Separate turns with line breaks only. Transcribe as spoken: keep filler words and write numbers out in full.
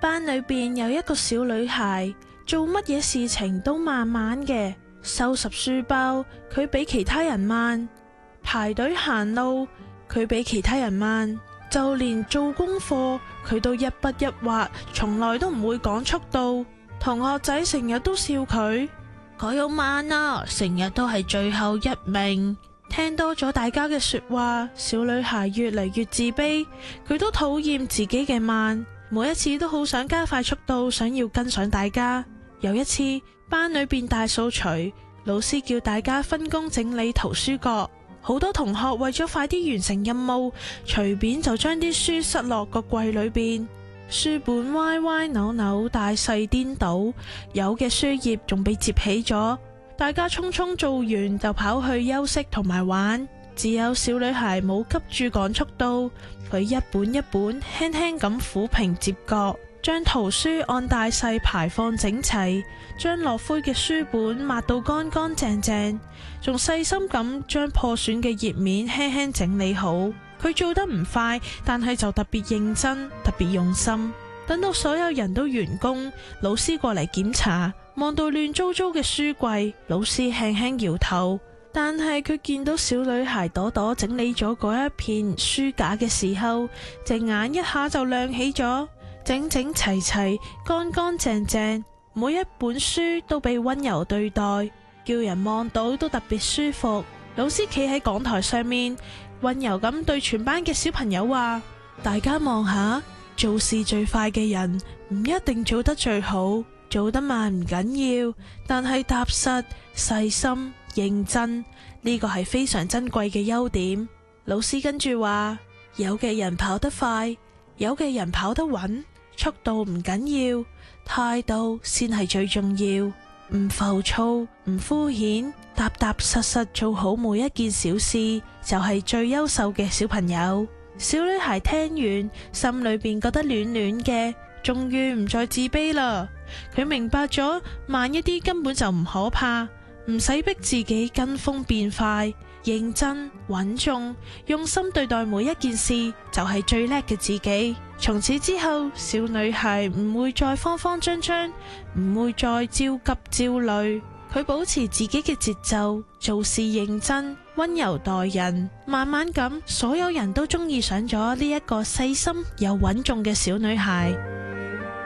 班裏邊有一個小女孩，做乜嘢事情都慢慢嘅。收拾書包，佢比其他人慢；排隊行路，佢比其他人慢；就連做功課，佢都一筆一畫，從來都唔會趕速度。同學仔成日都笑佢，佢好慢啊，成日都係最後一名。聽多咗大家嘅說話，小女孩越嚟越自卑，佢都討厭自己嘅慢，每一次都好想加快速度，想要跟上大家。有一次班裏邊大掃除，老師叫大家分工整理圖書角，好多同學為咗快啲完成任務，隨便就將啲書塞落個櫃裏邊，書本歪歪扭扭，大細顛倒，有嘅書頁仲被摺起咗。大家匆匆做完就跑去休息同埋玩，只有小女孩冇急住趕速度，佢一本一本輕輕咁撫平摺角，將圖書按大細排放整齊，將落灰嘅書本抹到乾乾淨淨，仲細心咁將破損嘅頁面輕輕整理好。佢做得唔快，但係就特別認真，特別用心。等到所有人都完工，老師過嚟檢查，望到亂糟糟嘅書櫃，老師輕輕搖頭，但係佢見到小女孩朵朵整理咗嗰一片書架嘅時候，隻眼一下就亮起咗，整整齊齊，乾乾淨淨，每一本書都被溫柔對待，叫人望到都特別舒服。老師企喺講台上面，溫柔咁對全班嘅小朋友話：大家望下，做事最快嘅人唔一定做得最好，做得慢唔緊要，但係踏實、細心、認真，呢個係非常珍貴嘅優點。老師跟住話：有嘅人跑得快，有嘅人跑得穩，速度唔緊要，態度先係最重要。唔浮躁，唔敷衍，踏踏實實做好每一件小事，就係最優秀嘅小朋友。小女孩聽完，心裏邊覺得暖暖嘅，終於唔再自卑啦。佢明白咗，慢一啲根本就唔可怕，唔使逼自己跟風變快，認真穩重，用心對待每一件事，就係最叻嘅自己。從此之後，小女孩唔會再慌慌張張，唔會再焦急焦慮。佢保持自己嘅節奏，做事認真，溫柔待人。慢慢咁，所有人都中意上咗呢一個細心又穩重嘅小女孩。